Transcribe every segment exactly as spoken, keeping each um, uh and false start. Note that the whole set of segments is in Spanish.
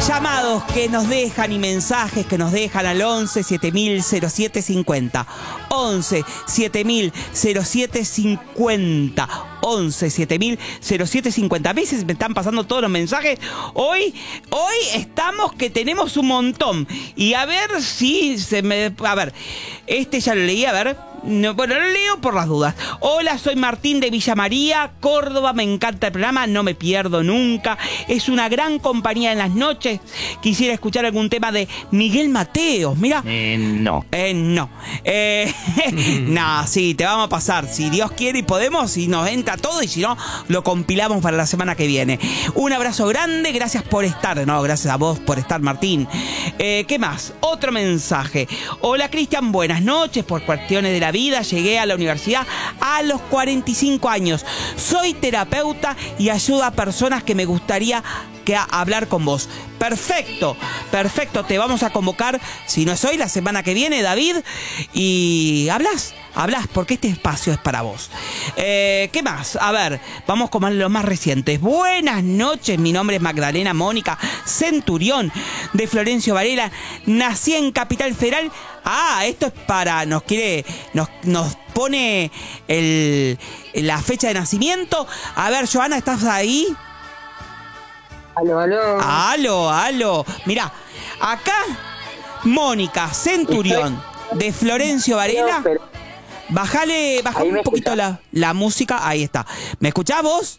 Llamados que nos dejan y mensajes que nos dejan al once siete mil cero siete cincuenta. once siete mil cero siete cincuenta. once siete mil cero siete cincuenta. A veces me están pasando todos los mensajes. Hoy, hoy estamos que tenemos un montón. Y a ver si se me... A ver, este ya lo leí, a ver... No, bueno, lo leo por las dudas. Hola, soy Martín de Villa María, Córdoba. Me encanta el programa, no me pierdo nunca. Es una gran compañía en las noches. Quisiera escuchar algún tema de Miguel Mateos. Mira. Eh, no. Eh, no. Eh, no, sí, te vamos a pasar. Si Dios quiere y podemos, si nos entra todo y si no, lo compilamos para la semana que viene. Un abrazo grande, gracias por estar. No, gracias a vos por estar, Martín. Eh, ¿Qué más? Otro mensaje. Hola, Cristian, buenas noches. Por cuestiones de la vida llegué a la universidad a los cuarenta y cinco años. Soy terapeuta y ayudo a personas que me gustaría que a hablar con vos. Perfecto, perfecto. Te vamos a convocar, si no es hoy, la semana que viene, David, y hablas, hablas, porque este espacio es para vos. Eh, ¿Qué más? A ver, vamos con los más recientes. Buenas noches, mi nombre es Magdalena Mónica Centurión, de Florencio Varela. Nací en Capital Federal. Ah, esto es para, nos quiere, nos, nos pone el, la fecha de nacimiento. A ver, Joana, ¿estás ahí? Aló, aló. Aló, aló. Mirá, acá Mónica Centurión, de Florencio Varela. Bájale, bájale un poquito la, la música. Ahí está. ¿Me escuchás vos?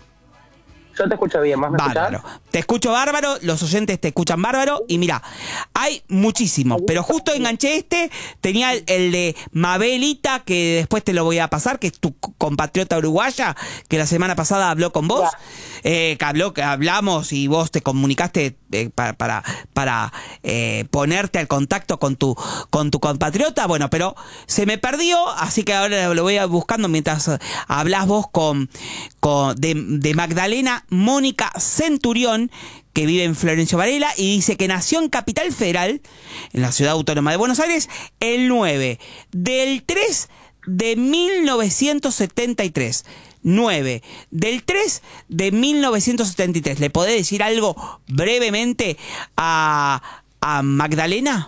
Yo te escucho bien, ¿más me Bárbaro. escuchás? Te escucho bárbaro, los oyentes te escuchan bárbaro. Y mira, hay muchísimos, pero justo enganché este. Tenía el, el de Mabelita, que después te lo voy a pasar, que es tu compatriota uruguaya, que la semana pasada habló con vos. Eh, que habló, que hablamos y vos te comunicaste eh, para, para, para eh, ponerte al contacto con tu, con tu compatriota. Bueno, pero se me perdió, así que ahora lo voy a buscando mientras hablas vos con, con de, de Magdalena Mónica Centurión, que vive en Florencio Varela y dice que nació en Capital Federal, en la ciudad autónoma de Buenos Aires, el nueve del tres de mil novecientos setenta y tres. nueve del tres de mil novecientos setenta y tres. ¿Le podés decir algo brevemente a, a Magdalena?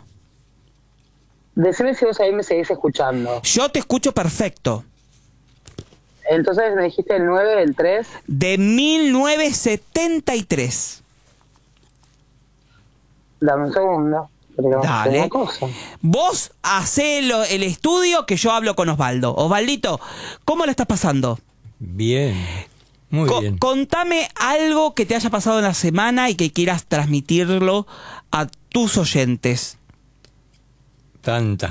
Decime si vos ahí me seguís escuchando. Yo te escucho perfecto. Entonces me dijiste el nueve del tres. De mil novecientos setenta y tres. Dame un segundo. Dale. Vos hacé lo, el estudio, que yo hablo con Osvaldo. Osvaldito, ¿cómo la estás pasando? Bien, muy Co- bien. Contame algo que te haya pasado en la semana y que quieras transmitirlo a tus oyentes. Tantas